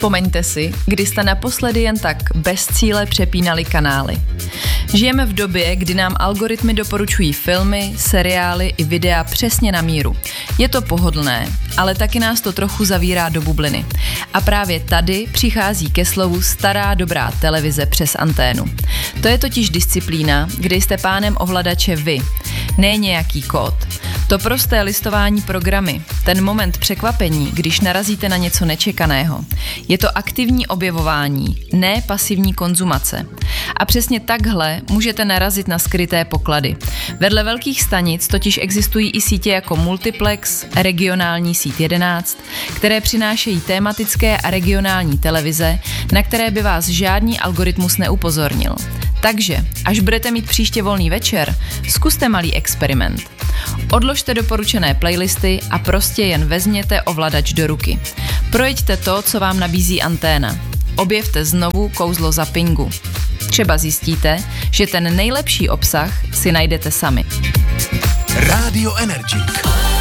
Vzpomeňte si, kdy jste naposledy jen tak bez cíle přepínali kanály. Žijeme v době, kdy nám algoritmy doporučují filmy, seriály i videa přesně na míru. Je to pohodlné, ale taky nás to trochu zavírá do bubliny. A právě tady přichází ke slovu stará dobrá televize přes anténu. To je totiž disciplína, kde jste pánem ovladače vy, ne nějaký kód. To prosté listování programy, ten moment překvapení, když narazíte na něco nečekaného. Je to aktivní objevování, ne pasivní konzumace. A přesně takhle můžete narazit na skryté poklady. Vedle velkých stanic totiž existují i sítě jako Multiplex, regionální síť 11, které přinášejí tematické a regionální televize, na které by vás žádný algoritmus neupozornil. Takže, až budete mít příště volný večer, zkuste malý experiment. Odložte doporučené playlisty a prostě jen vezměte ovladač do ruky. Projeďte to, co vám nabízí anténa. Objevte znovu kouzlo zappingu. Třeba zjistíte, že ten nejlepší obsah si najdete sami. Radio Energy.